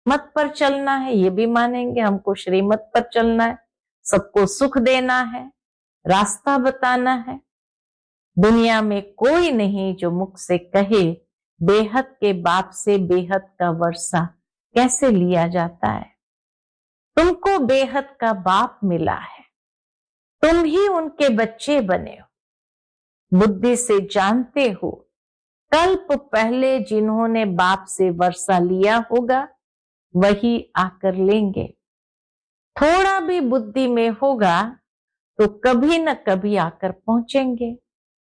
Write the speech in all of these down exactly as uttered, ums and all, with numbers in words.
मत पर चलना है, ये भी मानेंगे, हमको श्रीमत पर चलना है, सबको सुख देना है, रास्ता बताना है। दुनिया में कोई नहीं जो मुख से कहे बेहद के बाप से बेहद का वर्षा कैसे लिया जाता है। तुमको बेहद का बाप मिला है, तुम ही उनके बच्चे बने हो। बुद्धि से जानते हो कल्प पहले जिन्होंने बाप से वर्षा लिया होगा वही आकर लेंगे। थोड़ा भी बुद्धि में होगा तो कभी न कभी आकर पहुंचेंगे,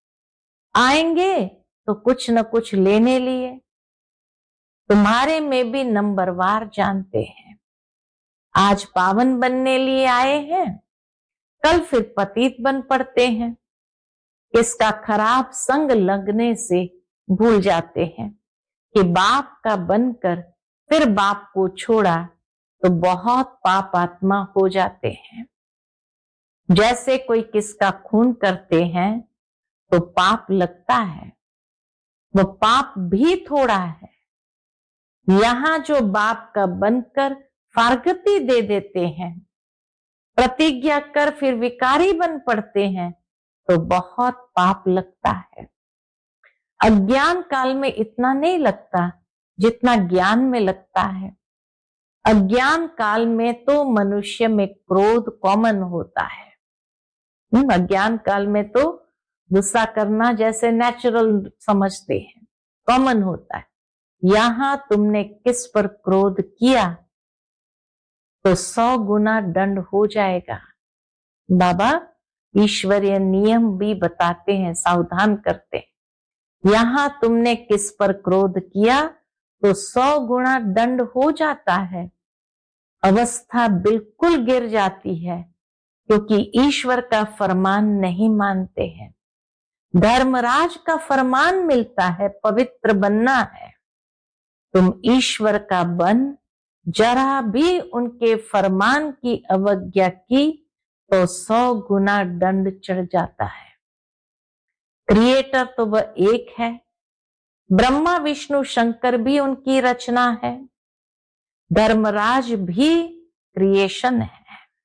आएंगे तो कुछ न कुछ लेने लिए। तुम्हारे में भी नंबरवार जानते हैं, आज पावन बनने लिए आए हैं, कल फिर पतित बन पड़ते हैं। इसका खराब संग लगने से भूल जाते हैं कि बाप का बनकर फिर बाप को छोड़ा तो बहुत पाप आत्मा हो जाते हैं। जैसे कोई किसका खून करते हैं तो पाप लगता है, वो पाप भी थोड़ा है। यहां जो बाप का बनकर फारगती दे देते हैं, प्रतिज्ञा कर फिर विकारी बन पड़ते हैं तो बहुत पाप लगता है। अज्ञान काल में इतना नहीं लगता जितना ज्ञान में लगता है। अज्ञान काल में तो मनुष्य में क्रोध कॉमन होता है। अज्ञान काल में तो गुस्सा करना जैसे नेचुरल समझते हैं, कॉमन होता है। यहां तुमने किस पर क्रोध किया तो सौ गुना दंड हो जाएगा। बाबा ईश्वरीय नियम भी बताते हैं, सावधान करते हैं। यहां तुमने किस पर क्रोध किया तो सौ गुना दंड हो जाता है। अवस्था बिल्कुल गिर जाती है क्योंकि ईश्वर का फरमान नहीं मानते हैं। धर्मराज का फरमान मिलता है, पवित्र बनना है। तुम ईश्वर का बन जरा भी उनके फरमान की अवज्ञा की तो सौ गुना दंड चढ़ जाता है। क्रिएटर तो वह एक है, ब्रह्मा विष्णु शंकर भी उनकी रचना है, धर्मराज भी क्रिएशन है।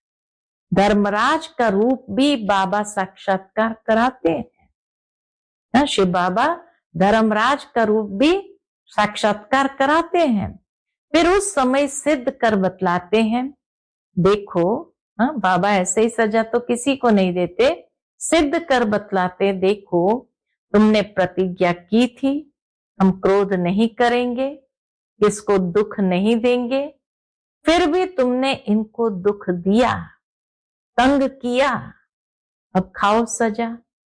धर्मराज का रूप भी बाबा साक्षात्कार कराते हैं। शिव बाबा धर्मराज का रूप भी साक्षात्कार कराते हैं, फिर उस समय सिद्ध कर बतलाते हैं। देखो हाँ, बाबा ऐसे ही सजा तो किसी को नहीं देते, सिद्ध कर बतलाते। देखो तुमने प्रतिज्ञा की थी हम क्रोध नहीं करेंगे, किसको दुख नहीं देंगे, फिर भी तुमने इनको दुख दिया, तंग किया, अब खाओ सजा।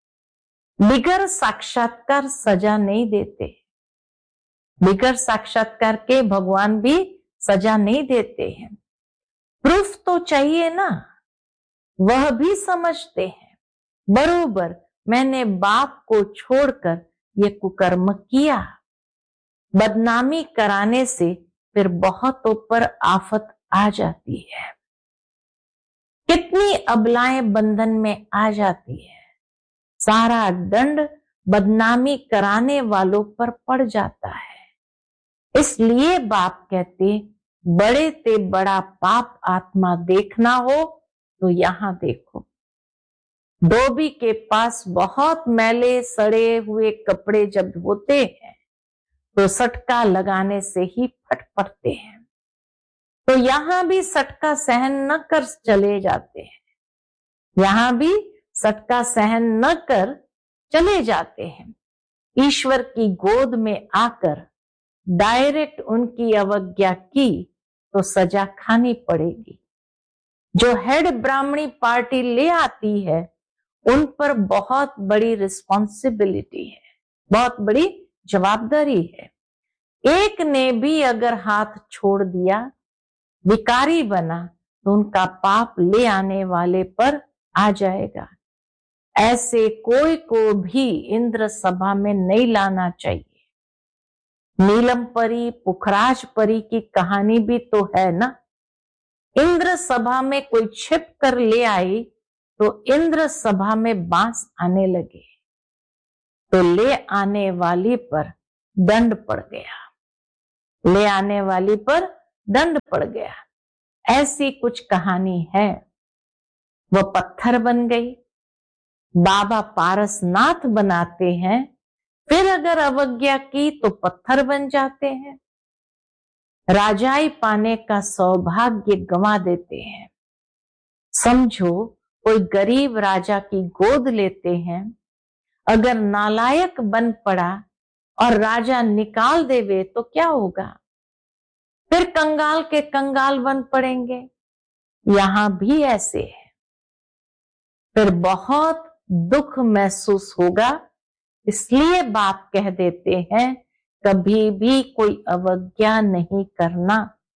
बिगर साक्षात्कार सजा नहीं देते, बिगर साक्षात्कार के भगवान भी सजा नहीं देते हैं। प्रूफ तो चाहिए ना, वह भी समझते हैं बरोबर मैंने बाप को छोड़कर ये कुकर्म किया। बदनामी कराने से फिर बहुत ऊपर आफत आ जाती है, कितनी अबलाएं बंधन में आ जाती है। सारा दंड बदनामी कराने वालों पर पड़ जाता है। इसलिए बाप कहते बड़े ते बड़ा पाप आत्मा देखना हो तो यहां देखो। धोबी के पास बहुत मैले सड़े हुए कपड़े जब होते हैं तो सटका लगाने से ही फट पड़ते हैं, तो यहां भी सटका सहन न कर चले जाते हैं, यहां भी सटका सहन न कर चले जाते हैं। ईश्वर की गोद में आकर डायरेक्ट उनकी अवज्ञा की तो सजा खानी पड़ेगी। जो हेड ब्राह्मणी पार्टी ले आती है उन पर बहुत बड़ी रिस्पॉन्सिबिलिटी है, बहुत बड़ी जवाबदारी है। एक ने भी अगर हाथ छोड़ दिया, विकारी बना, तो उनका पाप ले आने वाले पर आ जाएगा। ऐसे कोई को भी इंद्र सभा में नहीं लाना चाहिए। नीलम परी, पुखराज परी की कहानी भी तो है ना। इंद्र सभा में कोई छिप कर ले आई तो इंद्र सभा में बांस आने लगे, तो ले आने वाली पर दंड पड़ गया, ले आने वाली पर दंड पड़ गया। ऐसी कुछ कहानी है। वह पत्थर बन गई। बाबा पारसनाथ बनाते हैं, फिर अगर अवज्ञा की तो पत्थर बन जाते हैं। राजाई पाने का सौभाग्य गंवा देते हैं। समझो कोई गरीब राजा की गोद लेते हैं, अगर नालायक बन पड़ा और राजा निकाल देवे तो क्या होगा? फिर कंगाल के कंगाल बन पड़ेंगे। यहां भी ऐसे है। फिर बहुत दुख महसूस होगा। इसलिए बाप कह देते हैं कभी भी कोई अवज्ञा नहीं करना।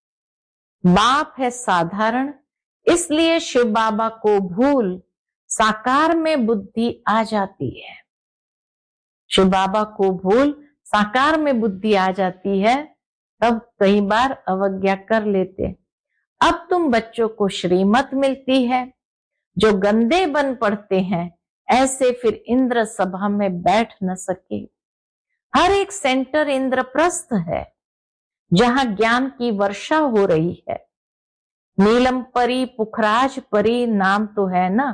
बाप है साधारण, इसलिए शिव बाबा को भूल साकार में बुद्धि आ जाती है। शिव बाबा को भूल साकार में बुद्धि आ जाती है, तब कई बार अवज्ञा कर लेते। अब तुम बच्चों को श्रीमत मिलती है। जो गंदे बन पड़ते हैं ऐसे फिर इंद्र सभा में बैठ न सके। हर एक सेंटर इंद्रप्रस्थ है, जहां ज्ञान की वर्षा हो रही है। नीलम परी, पुखराज परी नाम तो है ना।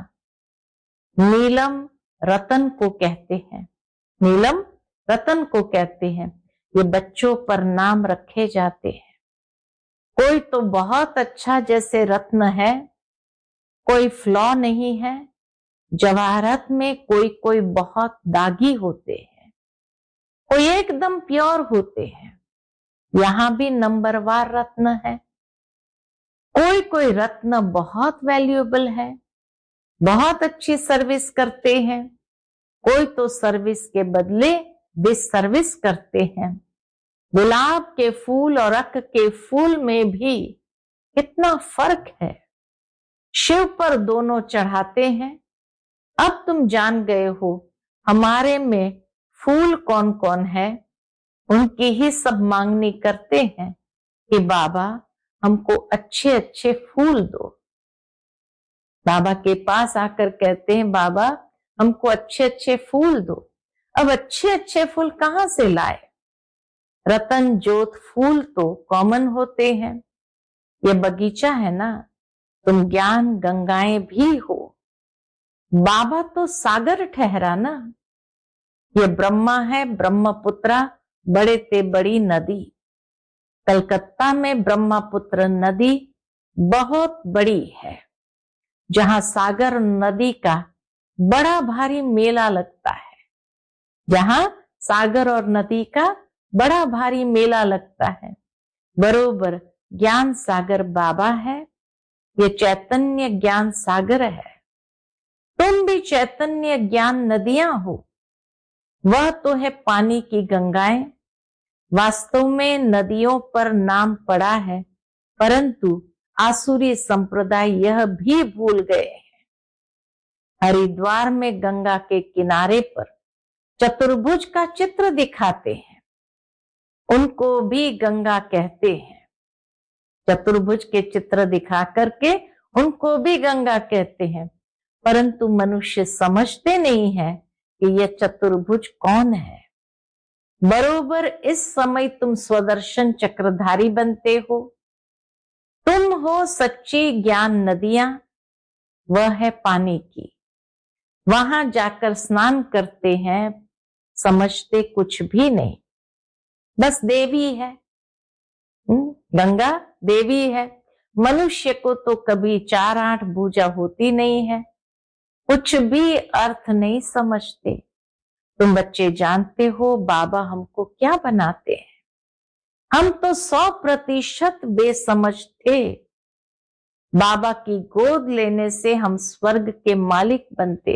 नीलम रतन को कहते हैं, नीलम रतन को कहते हैं। ये बच्चों पर नाम रखे जाते हैं। कोई तो बहुत अच्छा जैसे रत्न है, कोई फ्लॉ नहीं है। जवाहरत में कोई कोई बहुत दागी होते हैं, कोई एकदम प्योर होते हैं। यहां भी नंबरवार रत्न है। कोई कोई रत्न बहुत वैल्यूएबल है, बहुत अच्छी सर्विस करते हैं। कोई तो सर्विस के बदले डिसर्विस करते हैं। गुलाब के फूल और अक के फूल में भी कितना फर्क है। शिव पर दोनों चढ़ाते हैं। अब तुम जान गए हो हमारे में फूल कौन कौन है। उनकी ही सब मांगनी करते हैं कि बाबा हमको अच्छे अच्छे फूल दो। बाबा के पास आकर कहते हैं बाबा हमको अच्छे अच्छे फूल दो। अब अच्छे अच्छे फूल कहां से लाए? रतन जोत फूल तो कॉमन होते हैं। ये बगीचा है ना, तुम ज्ञान गंगाएं भी हो। बाबा तो सागर ठहरा ना। ये ब्रह्मा है, ब्रह्मपुत्रा, बड़े ते बड़ी नदी। कलकत्ता में ब्रह्मपुत्र नदी बहुत बड़ी है, जहां सागर नदी का बड़ा भारी मेला लगता है। जहां सागर और नदी का बड़ा भारी मेला लगता है, बरोबर ज्ञान सागर बाबा है। ये चैतन्य ज्ञान सागर है। तुम भी चैतन्य ज्ञान नदियां हो। वह तो है पानी की गंगाएं। वास्तव में नदियों पर नाम पड़ा है, परंतु आसुरी संप्रदाय यह भी भूल गए हैं। हरिद्वार में गंगा के किनारे पर चतुर्भुज का चित्र दिखाते हैं, उनको भी गंगा कहते हैं। चतुर्भुज के चित्र दिखा करके उनको भी गंगा कहते हैं, परंतु मनुष्य समझते नहीं है कि यह चतुर्भुज कौन है। बरोबर इस समय तुम स्वदर्शन चक्रधारी बनते हो। तुम हो सच्ची ज्ञान नदियां, वह है पानी की। वहां जाकर स्नान करते हैं, समझते कुछ भी नहीं, बस देवी है। गंगा देवी है। मनुष्य को तो कभी चार आठ भुजा होती नहीं है, कुछ भी अर्थ नहीं समझते। तुम बच्चे जानते हो बाबा हमको क्या बनाते हैं। हम तो सौ प्रतिशत बेसमझ थे। बाबा की गोद लेने से हम स्वर्ग के मालिक बनते।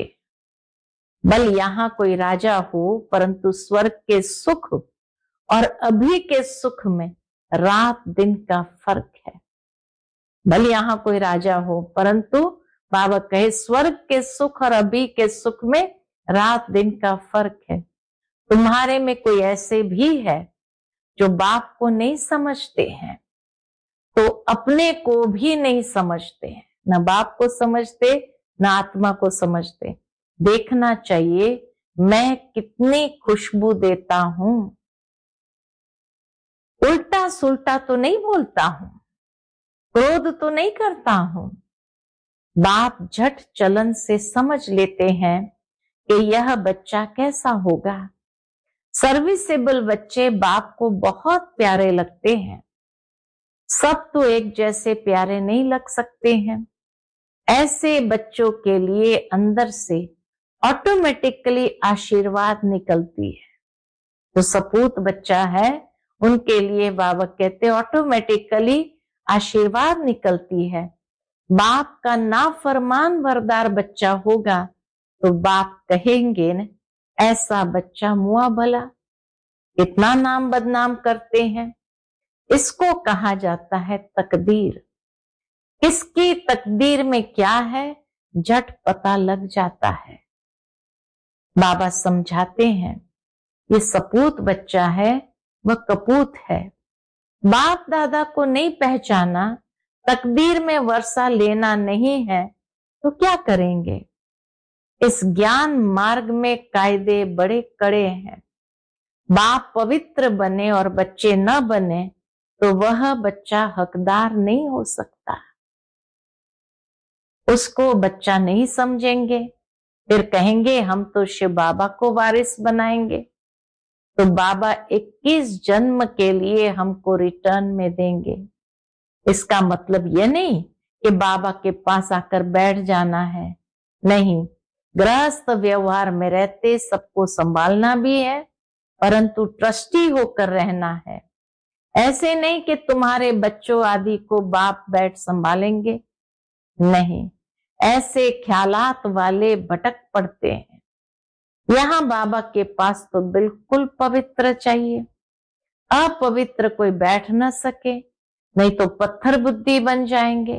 बल यहां कोई राजा हो, परंतु स्वर्ग के सुख और अभी के सुख में रात दिन का फर्क है। भले यहां कोई राजा हो, परंतु बाबा कहे स्वर्ग के सुख और अभी के सुख में रात दिन का फर्क है। तुम्हारे में कोई ऐसे भी है जो बाप को नहीं समझते हैं, तो अपने को भी नहीं समझते हैं। न बाप को समझते, न आत्मा को समझते। देखना चाहिए मैं कितनी खुशबू देता हूं। उल्टा सुल्टा तो नहीं बोलता हूं। क्रोध तो नहीं करता हूं। बाप झट चलन से समझ लेते हैं कि यह बच्चा कैसा होगा। सर्विसेबल बच्चे बाप को बहुत प्यारे लगते हैं। सब तो एक जैसे प्यारे नहीं लग सकते हैं। ऐसे बच्चों के लिए अंदर से ऑटोमेटिकली आशीर्वाद निकलती है। जो सपूत बच्चा है उनके लिए बाबा कहते ऑटोमेटिकली आशीर्वाद निकलती है। बाप का नाफरमान वरदार बच्चा होगा तो बाप कहेंगे न, ऐसा बच्चा मुआ भला, कितना नाम बदनाम करते हैं। इसको कहा जाता है तकदीर। किसकी तकदीर में क्या है झट पता लग जाता है। बाबा समझाते हैं ये सपूत बच्चा है, वह कपूत है। बाप दादा को नहीं पहचाना, तकदीर में वर्षा लेना नहीं है तो क्या करेंगे। इस ज्ञान मार्ग में कायदे बड़े कड़े हैं। बाप पवित्र बने और बच्चे न बने तो वह बच्चा हकदार नहीं हो सकता। उसको बच्चा नहीं समझेंगे, फिर कहेंगे हम तो शिव बाबा को वारिस बनाएंगे। तो बाबा इक्कीस जन्म के लिए हमको रिटर्न में देंगे। इसका मतलब यह नहीं कि बाबा के पास आकर बैठ जाना है, नहीं। गृहस्थ व्यवहार में रहते सबको संभालना भी है, परंतु ट्रस्टी होकर रहना है। ऐसे नहीं कि तुम्हारे बच्चों आदि को बाप बैठ संभालेंगे, नहीं। ऐसे ख्यालात वाले भटक पड़ते हैं। यहाँ बाबा के पास तो बिल्कुल पवित्र चाहिए, अपवित्र कोई बैठ न सके, नहीं तो पत्थर बुद्धि बन जाएंगे।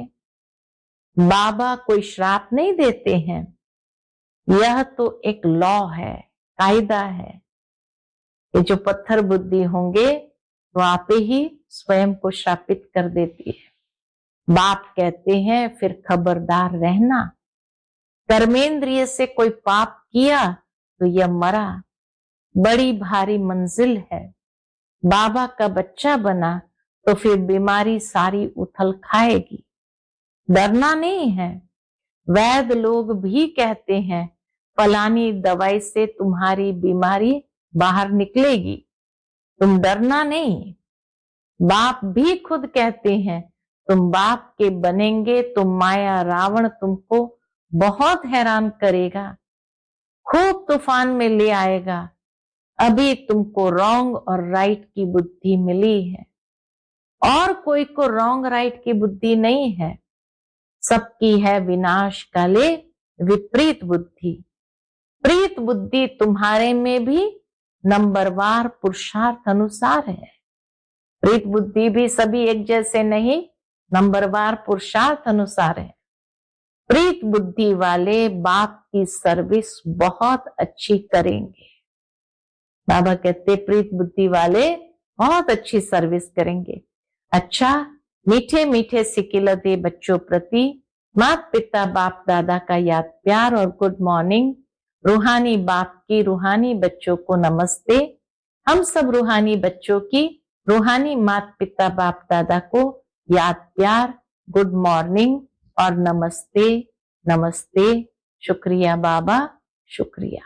बाबा कोई श्राप नहीं देते हैं, यह तो एक लॉ है, कायदा है। ये जो पत्थर बुद्धि होंगे वो आप ही स्वयं को श्रापित कर देती है। बाप कहते हैं फिर खबरदार रहना। कर्मेंद्रिय से कोई पाप किया तो यह मरा, बड़ी भारी मंजिल है। बाबा का बच्चा बना तो फिर बीमारी सारी उथल खाएगी। डरना नहीं है। वैद लोग भी कहते हैं फलानी दवाई से तुम्हारी बीमारी बाहर निकलेगी, तुम डरना नहीं। बाप भी खुद कहते हैं तुम बाप के बनेंगे तो माया रावण तुमको बहुत हैरान करेगा, खूब तूफान में ले आएगा। अभी तुमको रॉन्ग और राइट की बुद्धि मिली है, और कोई को रॉन्ग राइट की बुद्धि नहीं है। सबकी है विनाश काले विपरीत बुद्धि। प्रीत बुद्धि तुम्हारे में भी नंबरवार पुरुषार्थ अनुसार है। प्रीत बुद्धि भी सभी एक जैसे नहीं, नंबरवार पुरुषार्थ अनुसार है। प्रीत बुद्धि वाले बाप की सर्विस बहुत अच्छी करेंगे। बाबा कहते प्रीत बुद्धि वाले बहुत अच्छी सर्विस करेंगे। अच्छा, मीठे मीठे सिकिलते बच्चों प्रति माता पिता बाप दादा का याद प्यार और गुड मॉर्निंग। रूहानी बाप की रूहानी बच्चों को नमस्ते। हम सब रूहानी बच्चों की रूहानी माता पिता बाप दादा को याद प्यार, गुड मॉर्निंग और नमस्ते नमस्ते। शुक्रिया बाबा, शुक्रिया।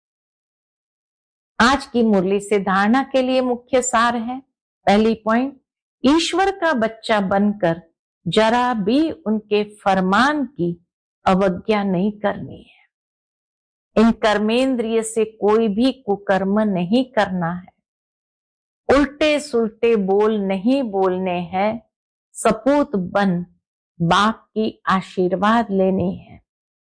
आज की मुरली से धारणा के लिए मुख्य सार है। पहली पॉइंट, ईश्वर का बच्चा बनकर जरा भी उनके फरमान की अवज्ञा नहीं करनी है। इन कर्मेंद्रिय से कोई भी कुकर्म नहीं करना है। उल्टे सुल्टे बोल नहीं बोलने हैं। सपूत बन बाप की आशीर्वाद लेनी है।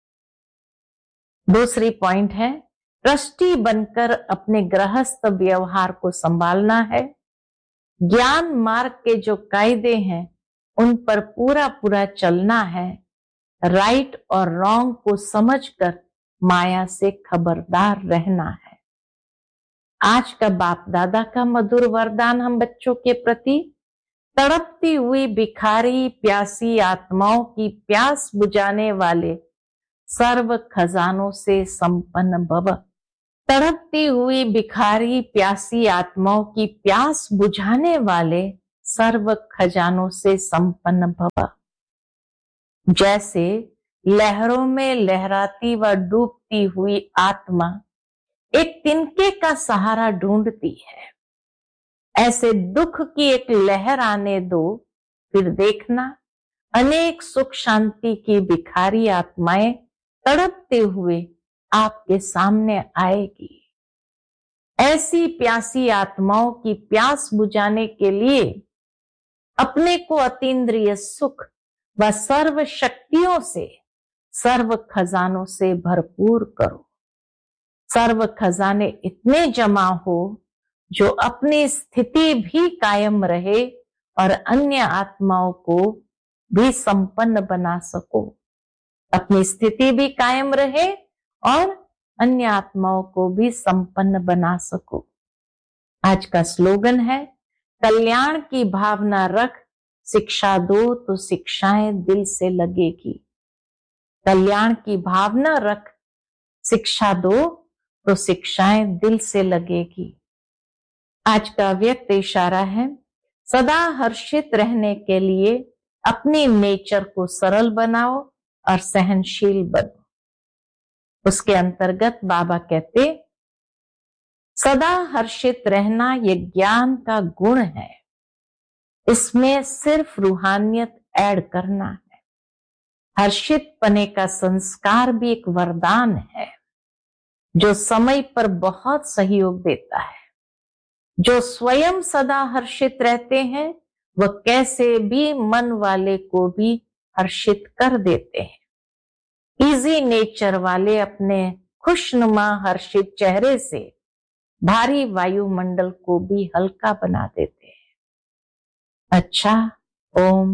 दूसरी पॉइंट है, ट्रस्टी बनकर अपने गृहस्थ व्यवहार को संभालना है। ज्ञान मार्ग के जो कायदे हैं उन पर पूरा पूरा चलना है। राइट और रॉन्ग को समझकर माया से खबरदार रहना है। आज का बाप दादा का मधुर वरदान हम बच्चों के प्रति, तड़पती हुई भिखारी प्यासी आत्माओं की प्यास बुझाने वाले सर्व खजानों से संपन्न भव। तड़पती हुई भिखारी प्यासी आत्माओं की प्यास बुझाने वाले सर्व खजानों से संपन्न भव। जैसे लहरों में लहराती व डूबती हुई आत्मा एक तिनके का सहारा ढूंढती है, ऐसे दुख की एक लहर आने दो, फिर देखना अनेक सुख शांति की भिखारी आत्माएं तड़पते हुए आपके सामने आएगी। ऐसी प्यासी आत्माओं की प्यास बुझाने के लिए अपने को अतीन्द्रिय सुख व सर्व शक्तियों से, सर्व खजानों से भरपूर करो। सर्व खजाने इतने जमा हो जो अपनी स्थिति भी कायम रहे और अन्य आत्माओं को भी संपन्न बना सको। अपनी स्थिति भी कायम रहे और अन्य आत्माओं को भी संपन्न बना सको। आज का स्लोगन है, कल्याण की भावना रख, शिक्षा दो तो शिक्षाएं दिल से लगेगी। कल्याण की भावना रख, शिक्षा दो तो शिक्षाएं दिल से लगेगी। आज का व्यक्त इशारा है, सदा हर्षित रहने के लिए अपनी नेचर को सरल बनाओ और सहनशील बनो। उसके अंतर्गत बाबा कहते, सदा हर्षित रहना ये ज्ञान का गुण है, इसमें सिर्फ रूहानियत ऐड करना है। हर्षित पने का संस्कार भी एक वरदान है जो समय पर बहुत सहयोग देता है। जो स्वयं सदा हर्षित रहते हैं वह कैसे भी मन वाले को भी हर्षित कर देते हैं। इजी नेचर वाले अपने खुशनुमा हर्षित चेहरे से भारी वायुमंडल को भी हल्का बना देते हैं। अच्छा, ओम